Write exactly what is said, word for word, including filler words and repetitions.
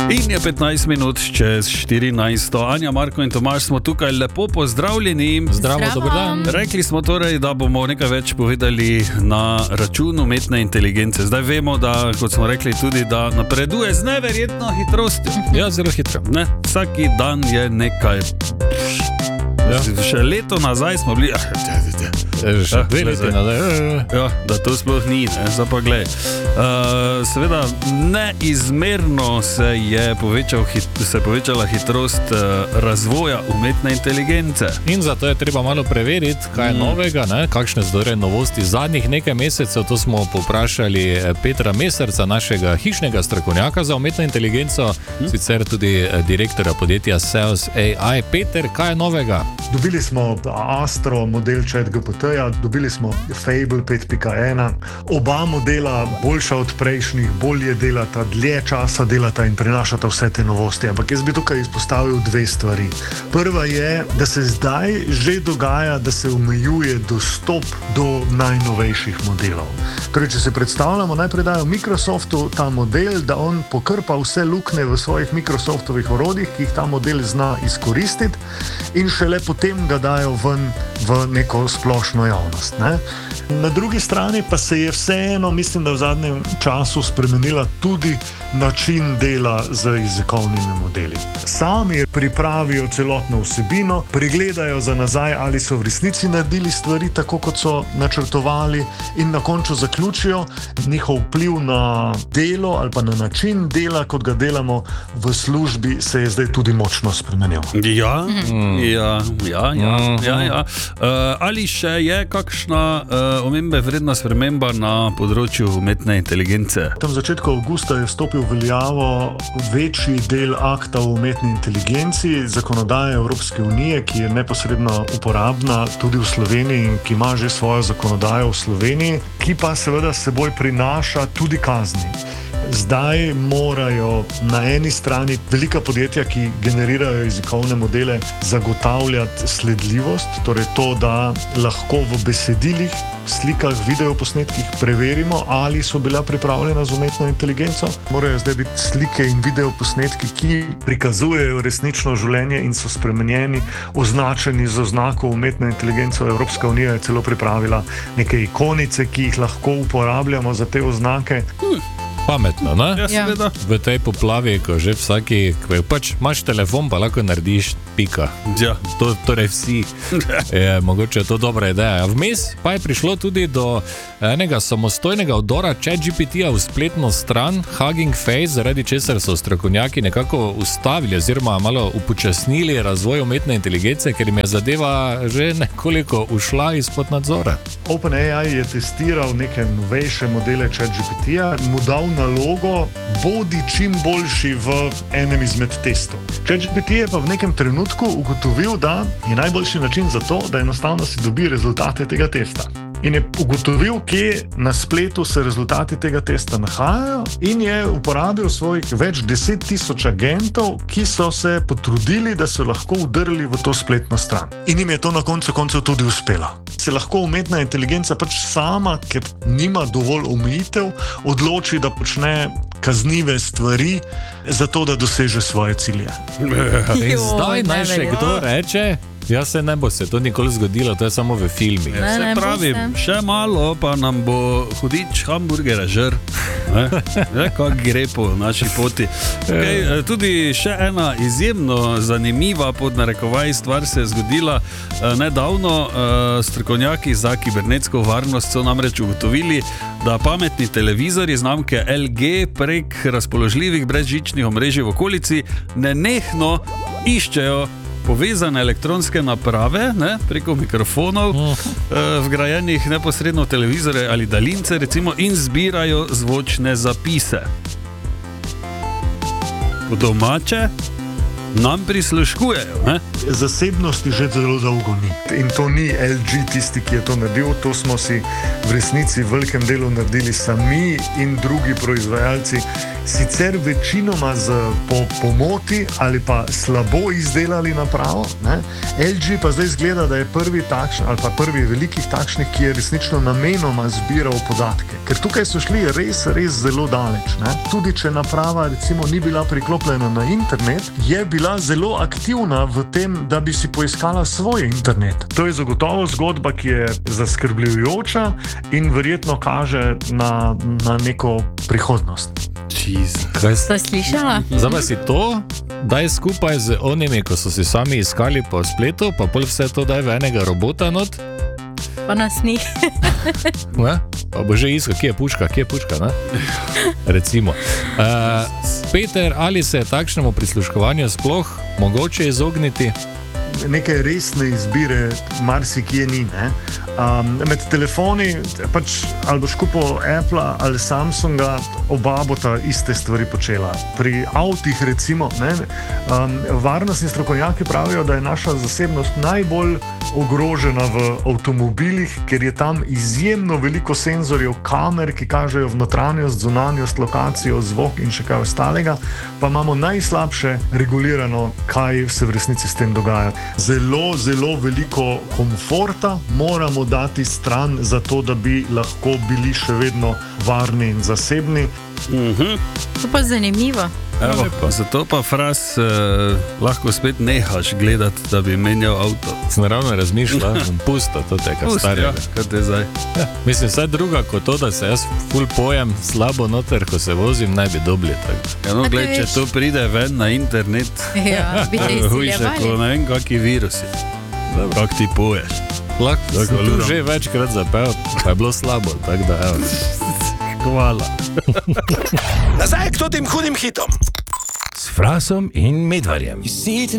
In je petnajst minut čez štirinajsto. Anja, Marko in Tomaž smo tukaj, lepo pozdravljeni. Zdravo, dober dan. Rekli smo torej, da bomo nekaj več povedali na račun umetne inteligence. Zdaj vemo, da, kot smo rekli tudi, da napreduje z neverjetno hitrostjo. Ja, zelo hitro. Ne? Vsaki dan je nekaj. Ja. Še leto nazaj smo bili... Še dve leti nazaj. Ja, da to sploh ni, ne? Zdaj pa glej. Uh, seveda, neizmerno se je povečal, hit, se povečala hitrost uh, razvoja umetne inteligence. In zato je treba malo preveriti, kaj je mm. novega, ne? Kakšne zdore novosti zadnjih nekaj mesecev. To smo poprašali Petra Meserca, našega hišnega strokovnjaka za umetno inteligenco, mm. sicer tudi direktorja podjetja Sales A I. Peter, kaj je novega? Dobili smo Astro model ChatGPT-ja, dobili smo Fable pet pika ena. Oba modela boljša od prejšnjih, bolje delata, dlje časa delata in prinašata vse te novosti. Ampak jaz bi tukaj izpostavil dve stvari. Prva je, da se zdaj že dogaja, da se omejuje dostop do najnovejših modelov. Torej, če se predstavljamo, najprej dajo Microsoftu ta model, da on pokrpa vse luknje v svojih Microsoftovih orodjih, ki jih ta model zna izkoristiti, in šele potem ga dajo ven v neko splošno javnost. Ne? Na drugi strani pa se je vseeno, mislim, da v zadnjem času spremenila tudi način dela z jezikovnimi modeli. Sami pripravijo celotno vsebino, pregledajo za nazaj, ali so v resnici naredili stvari tako, kot so načrtovali, in na koncu zaključijo. Njihov vpliv na delo ali pa na način dela, kot ga delamo v službi, se je zdaj tudi močno spremenil. Ja, mm. ja, ja, ja, ja, ja. Uh, ali še je kakšna uh, omembe vredna sprememba na področju umetne inteligence? Tam v začetku avgusta je vstopil v veljavo večji del akta o umetni inteligenci, zakonodaje Evropske unije, ki je neposredno uporabna tudi v Sloveniji in ki ima že svojo zakonodajo v Sloveniji, ki pa seveda seboj prinaša tudi kazni. Zdaj morajo na eni strani velika podjetja, ki generirajo jezikovne modele, zagotavljati sledljivost, torej to, da lahko v besedilih, slikah, videoposnetkih preverimo, ali so bila pripravljena z umetno inteligenco. Morajo zdaj biti slike in videoposnetki, ki prikazujejo resnično življenje in so spremenjeni, označeni z oznako umetno inteligenco. Evropska unija je celo pripravila neke ikonice, ki jih lahko uporabljamo za te oznake. Hmm. Pametno, ne? Ja, seveda. V tej poplavi, ko že vsaki, ko pač imaš telefon, pa lahko narediš pika. Ja. To, torej vsi. Je, mogoče je to dobra ideja. Vmes pa je prišlo tudi do enega samostojnega vdora ChatGPT-ja v spletno stran Hugging Face, zaradi česar so strokovnjaki nekako ustavili oziroma malo upočasnili razvoj umetne inteligence, ker jim je zadeva že nekoliko ušla izpod nadzora. OpenAI je testiral neke novejše modele ChatGPT-ja, mu dal nalogo, bodi čim boljši v enem izmed testov. ChatGPT je pa v nekem trenutku ugotovil, da je najboljši način za to, da enostavno si dobi rezultate tega testa. In je ugotovil, kje na spletu se rezultati tega testa nahajajo, in je uporabil svojih več deset tisoč agentov, ki so se potrudili, da so lahko vdrli v to spletno stran. In jim je to na koncu koncev tudi uspelo. Se lahko umetna inteligenca pač sama, ker nima dovolj omejitev, odloči, da počne kaznive stvari, zato da doseže svoje cilje. In zdaj naj še kdo reče, ja, se ne bo se to nikoli zgodilo, to je samo v filmih. Ja, se pravi, še malo pa nam bo hudič hamburgera žr. Kako gre po naši poti. Okay, tudi še ena izjemno zanimiva pod narekovaj stvar se je zgodila nedavno. Strokovnjaki za kibernetsko varnost so namreč ugotovili, da pametni televizorji znamke L G prek razpoložljivih brezžičnih omrežij v okolici nenehno iščejo povezane elektronske naprave, ne, preko mikrofonov, uh. eh, vgrajenih neposredno v televizore ali daljince, recimo, in zbirajo zvočne zapise. Po domače, nam prisluškujejo. Ne? Zasebnosti že zelo dolgo ni. In to ni L G tisti, ki je to naredil, to smo si v resnici v velikem delu naredili sami in drugi proizvajalci. Sicer večinoma z po pomoti ali pa slabo izdelali napravo. Ne? L G pa zdaj izgleda, da je prvi takšen ali pa prvi velikih takšnih, ki je resnično namenoma zbiral podatke. Ker tukaj so šli res, res zelo daleč. Ne? Tudi če naprava recimo ni bila priklopljena na internet, je bila zelo aktivna v tem, da bi si poiskala svoj internet. To je zagotovo zgodba, ki je zaskrbljujoča in verjetno kaže na, na neko prihodnost. Kaj Ste slišala? Zdaj pa si to, daj skupaj z onimi, ko so si sami iskali po spletu, pa pol vse to daj v enega robota not. Pa nas ni. Ne? Pa bo že iskal, kje je puška, kje je puška, ne? Recimo. Uh, Peter, ali se je takšnemu prisluškovanju sploh mogoče izogniti? Neke resne izbire marsikje ni. Ne? Um, med telefoni, pač, ali boš kupil Apple ali Samsunga, oba bota iste stvari počela. Pri avtih recimo, ne, um, varnostni strokovnjaki pravijo, da je naša zasebnost najbolj ogrožena v avtomobilih, ker je tam izjemno veliko senzorjev, kamer, ki kažejo v notranjost, zunanjost, lokacijo, zvok in še kaj ostalega, pa imamo najslabše regulirano, kaj se v resnici s tem dogaja. Zelo, zelo veliko komforta moramo dati stran, zato da bi lahko bili še vedno varni in zasebni. Mhm. To pa zanimivo. Evo, zato pa fraz eh, lahko spet nehaš gledati, da bi menjal avto. Sem naravno razmišljal, bom pustil to tega starega. Ja, kaj te zdaj? Ja, mislim, vsaj druga kot to, da se jaz ful pojem slabo noter, ko se vozim, naj bi dobili. Ja, no, A te gled, če veš. to pride ven na internet, Ja, bi te to je hujše, ko izsiljevali. ne vem, kakvi virusi. Kak ti poješ. Lahko sem Tako, tu Ludo. že večkrat zapel, pa je bilo slabo, tako da evo. Hvala. Nazaj k tem hudim hitom. S Frasom in Medvarjem.